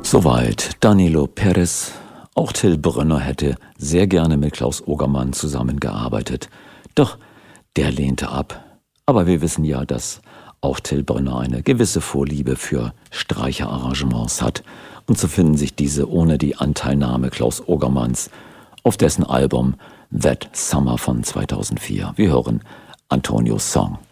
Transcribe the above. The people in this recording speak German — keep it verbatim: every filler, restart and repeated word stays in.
Soweit Danilo Perez. Auch Till Brönner hätte sehr gerne mit Klaus Ogermann zusammengearbeitet. Doch der lehnte ab. Aber wir wissen ja, dass auch Till Brönner eine gewisse Vorliebe für Streicherarrangements hat. Und so finden sich diese ohne die Anteilnahme Klaus Ogermanns auf dessen Album That Summer von zweitausendvier. Wir hören Antonios Song.